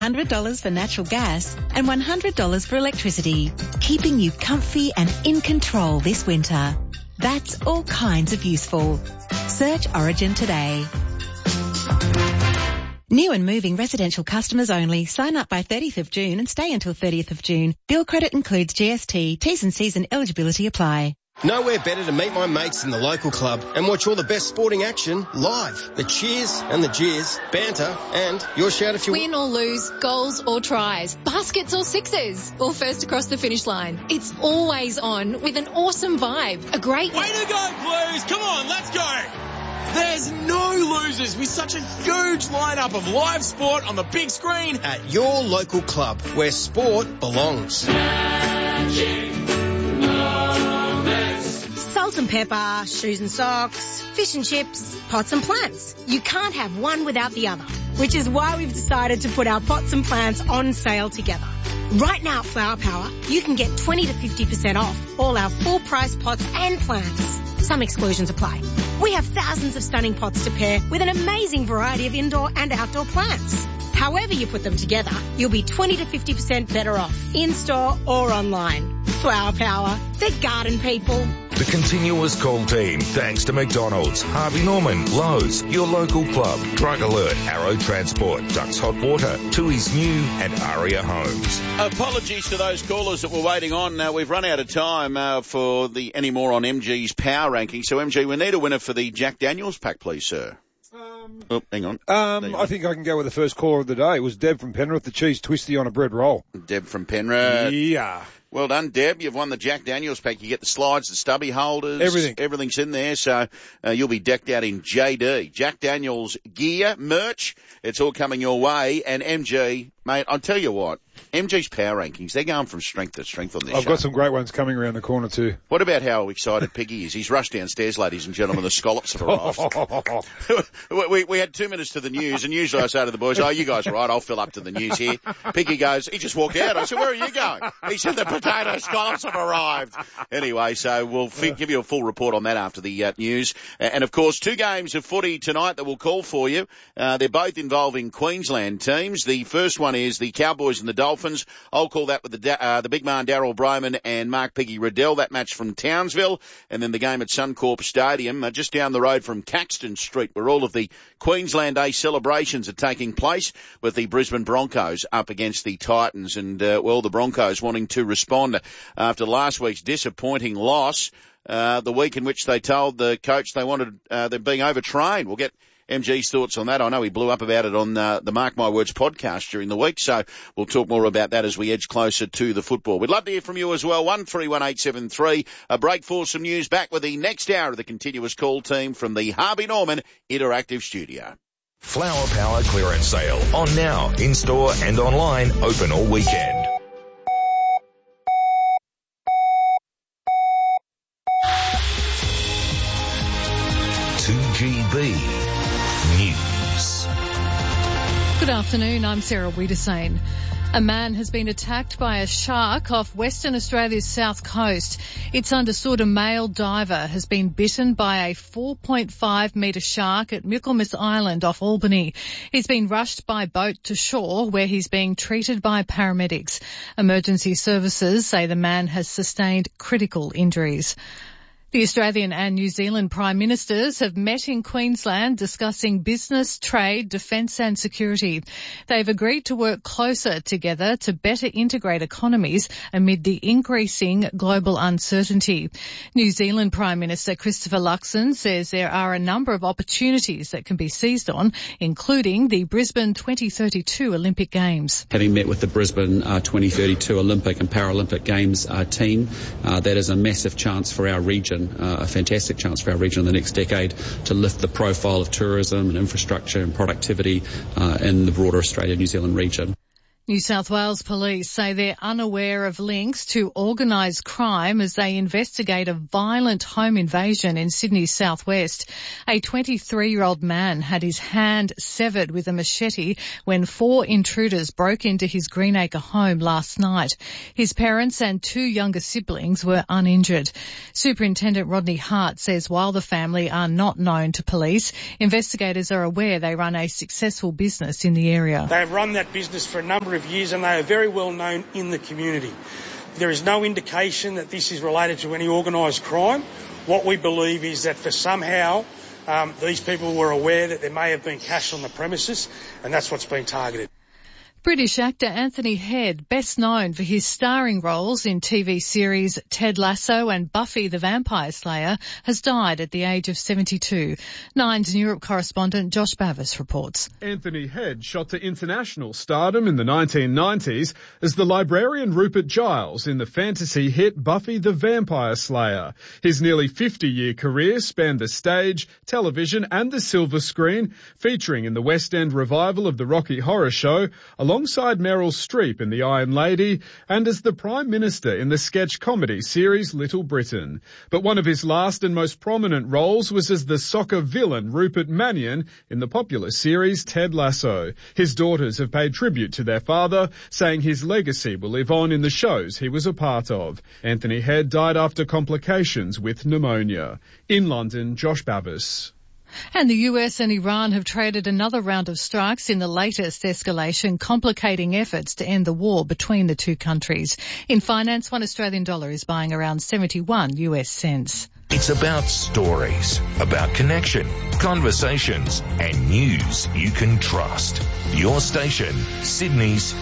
$100 for natural gas and $100 for electricity, keeping you comfy and in control this winter. That's all kinds of useful. Search Origin today. New and moving residential customers only. Sign up by 30th of June and stay until 30th of June. Bill credit includes GST. T's and C's and eligibility apply. Nowhere better to meet my mates than the local club and watch all the best sporting action live. The cheers and the jeers, banter, and your shout if you win or lose, goals or tries, baskets or sixes, or first across the finish line. It's always on with an awesome vibe. A great... Way to go, Blues! Come on, let's go! There's no losers with such a huge lineup of live sport on the big screen at your local club where sport belongs. Salt and pepper, shoes and socks, fish and chips, pots and plants. You can't have one without the other, which is why we've decided to put our pots and plants on sale together. Right now at Flower Power, you can get 20 to 50% off all our full-price pots and plants. Some exclusions apply. We have thousands of stunning pots to pair with an amazing variety of indoor and outdoor plants. However you put them together, you'll be 20 to 50% better off, in-store or online. Flower Power, the garden people. The Continuous Call team, thanks to McDonald's, Harvey Norman, Lowe's, your local club, Drug Alert, Arrow Transport, Ducks Hot Water, Tui's New and Aria Homes. Apologies to those callers that were waiting on. We've run out of time for the any more on MG's power ranking. So, MG, we need a winner for the Jack Daniels pack, please, sir. Hang on. I think I can go with the first caller of the day. It was Deb from Penrith, the cheese twisty on a bread roll. Deb from Penrith. Yeah. Well done, Deb. You've won the Jack Daniels pack. You get the slides, the stubby holders. Everything. Everything's in there, so you'll be decked out in JD. Jack Daniels gear, merch. It's all coming your way. And MG, mate, I'll tell you what. MG's power rankings, they're going from strength to strength on this I've show. got some great ones coming around the corner too. What about how excited Piggy is? He's rushed downstairs, ladies and gentlemen. The scallops have arrived. we had 2 minutes to the news, and usually I say to the boys, you guys are right, I'll fill up to the news here. Piggy goes, he just walked out. I said, where are you going? He said, the potato scallops have arrived. Anyway, so we'll give you a full report on that after the news. And, of course, 2 games of footy tonight that we'll call for you. They're both involving Queensland teams. The first one is the Cowboys and the Dolphins. I'll call that with the big man Daryl Broman and Mark Piggy Riddell. That match from Townsville. And then the game at Suncorp Stadium, just down the road from Caxton Street, where all of the Queensland Day celebrations are taking place, with the Brisbane Broncos up against the Titans. And, the Broncos wanting to respond after last week's disappointing loss, the week in which they told the coach they wanted them being overtrained. We'll get MG's thoughts on that. I know he blew up about it on the Mark My Words podcast during the week, so we'll talk more about that as we edge closer to the football. We'd love to hear from you as well. 131873. A break for some news. Back with the next hour of the Continuous Call team from the Harvey Norman Interactive Studio. Flower Power clearance sale on now, in-store and online, open all weekend. 2GB News. Good afternoon, I'm Sarah Wiedersane. A man has been attacked by a shark off Western Australia's south coast. It's understood a male diver has been bitten by a 4.5 metre shark at Michaelmas Island off Albany. He's been rushed by boat to shore, where he's being treated by paramedics. Emergency services say the man has sustained critical injuries. The Australian and New Zealand Prime Ministers have met in Queensland discussing business, trade, defence and security. They've agreed to work closer together to better integrate economies amid the increasing global uncertainty. New Zealand Prime Minister Christopher Luxon says there are a number of opportunities that can be seized on, including the Brisbane 2032 Olympic Games. Having met with the Brisbane 2032 Olympic and Paralympic Games team, that is a massive chance for our region. A fantastic chance for our region in the next decade to lift the profile of tourism and infrastructure and productivity in the broader Australia-New Zealand region. New South Wales police say they're unaware of links to organised crime as they investigate a violent home invasion in Sydney's southwest. A 23-year-old man had his hand severed with a machete when 4 intruders broke into his Greenacre home last night. His parents and 2 younger siblings were uninjured. Superintendent Rodney Hart says while the family are not known to police, investigators are aware they run a successful business in the area. They have run that business for a number of years and they are very well known in the community. There is no indication that this is related to any organised crime. What we believe is that for somehow these people were aware that there may have been cash on the premises, and that's what's been targeted. British actor Anthony Head, best known for his starring roles in TV series Ted Lasso and Buffy the Vampire Slayer, has died at the age of 72. Nine's Europe correspondent Josh Bavis reports. Anthony Head shot to international stardom in the 1990s as the librarian Rupert Giles in the fantasy hit Buffy the Vampire Slayer. His nearly 50-year career spanned the stage, television and the silver screen, featuring in the West End revival of the Rocky Horror Show, alongside Meryl Streep in The Iron Lady and as the Prime Minister in the sketch comedy series Little Britain. But one of his last and most prominent roles was as the soccer villain Rupert Mannion in the popular series Ted Lasso. His daughters have paid tribute to their father, saying his legacy will live on in the shows he was a part of. Anthony Head died after complications with pneumonia. In London, Josh Bavis. And the US and Iran have traded another round of strikes in the latest escalation, complicating efforts to end the war between the two countries. In finance, $1 Australian is buying around 71 US cents. It's about stories, about connection, conversations, and news you can trust. Your station, Sydney's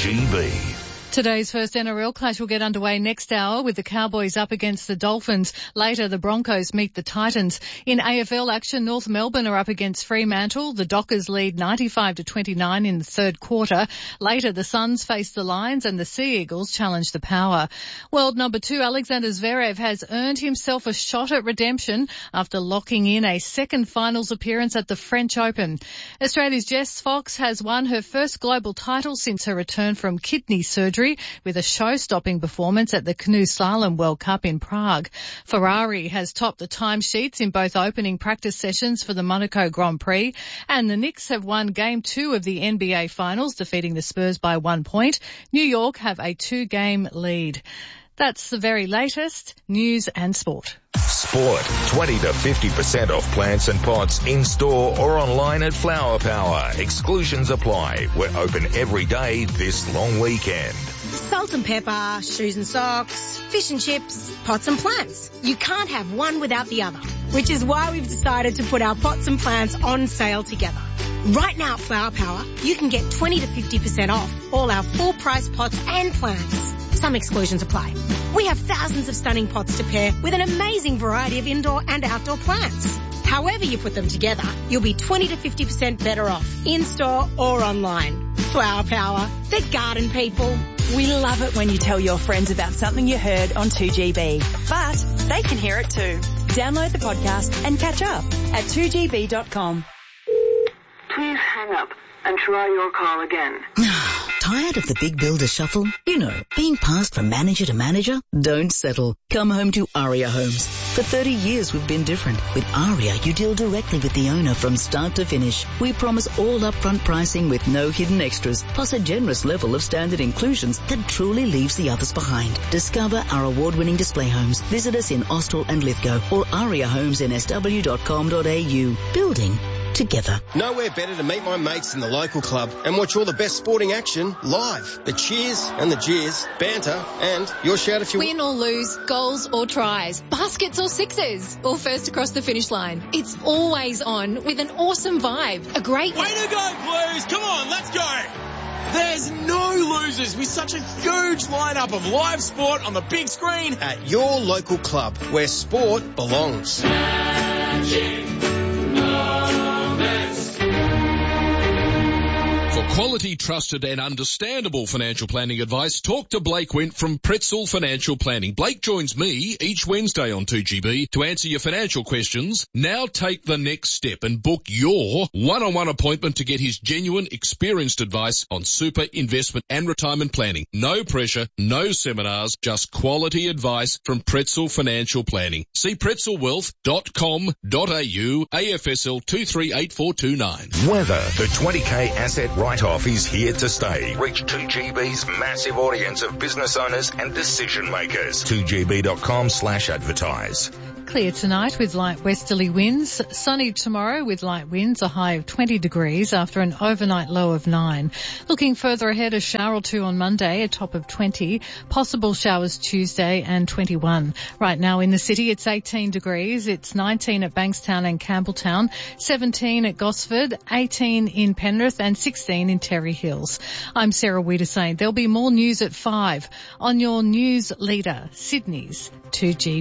2GB. Today's first NRL clash will get underway next hour with the Cowboys up against the Dolphins. Later, the Broncos meet the Titans. In AFL action, North Melbourne are up against Fremantle. The Dockers lead 95-29 in the third quarter. Later, the Suns face the Lions and the Sea Eagles challenge the Power. World number 2 Alexander Zverev has earned himself a shot at redemption after locking in a second finals appearance at the French Open. Australia's Jess Fox has won her first global title since her return from kidney surgery, with a show-stopping performance at the Canoe Slalom World Cup in Prague. Ferrari has topped the timesheets in both opening practice sessions for the Monaco Grand Prix, and the Knicks have won Game 2 of the NBA Finals, defeating the Spurs by 1 point. New York have a 2-game lead. That's the very latest news and sport. Sport. 20 to 50% off plants and pots in store or online at Flower Power. Exclusions apply. We're open every day this long weekend. Salt and pepper, shoes and socks, fish and chips, pots and plants. You can't have one without the other, which is why we've decided to put our pots and plants on sale together. Right now at Flower Power, you can get 20 to 50% off all our full price pots and plants. Some exclusions apply. We have thousands of stunning pots to pair with an amazing variety of indoor and outdoor plants. However you put them together, you'll be 20 to 50% better off, in-store or online. Flower Power, the garden people. We love it when you tell your friends about something you heard on 2GB, but they can hear it too. Download the podcast and catch up at 2gb.com. Please hang up and try your call again. Tired of the big builder shuffle? You know, being passed from manager to manager? Don't settle. Come home to Aria Homes. For 30 years we've been different. With Aria, you deal directly with the owner from start to finish. We promise all upfront pricing with no hidden extras, plus a generous level of standard inclusions that truly leaves the others behind. Discover our award-winning display homes. Visit us in Austral and Lithgow or ariahomesinSW.com.au. Building together. Nowhere better to meet my mates in the local club and watch all the best sporting action live. The cheers and the jeers, banter, and your shout if you win or lose, goals or tries, baskets or sixes, or first across the finish line. It's always on with an awesome vibe. A great way to go, Blues! Come on, let's go! There's no losers with such a huge lineup of live sport on the big screen at your local club where sport belongs. For quality, trusted and understandable financial planning advice. Talk to Blake Wint from Pretzel Financial Planning. Blake joins me each Wednesday on 2GB to answer your financial questions. Now take the next step and book your one-on-one appointment to get his genuine, experienced advice on super, investment and retirement planning. No pressure, no seminars, just quality advice from Pretzel Financial Planning. See pretzelwealth.com.au, AFSL 238429. Weather. The 20K asset write-off is here to stay. Reach 2GB's massive audience of business owners and decision makers. 2GB.com/advertise. Clear tonight with light westerly winds. Sunny tomorrow with light winds, a high of 20 degrees after an overnight low of 9. Looking further ahead, a shower or two on Monday, a top of 20. Possible showers Tuesday and 21. Right now in the city, it's 18 degrees. It's 19 at Bankstown and Campbelltown, 17 at Gosford, 18 in Penrith and 16 in Terry Hills. I'm Sarah Wiedersain. There'll be more news at 5 on your news leader, Sydney's 2G.